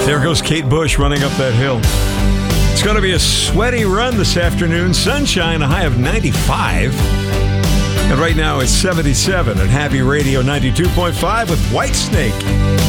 There goes Kate Bush running up that hill. It's going to be a sweaty run this afternoon. Sunshine, a high of 95. And right now it's 77 at Happy Radio 92.5 with Whitesnake.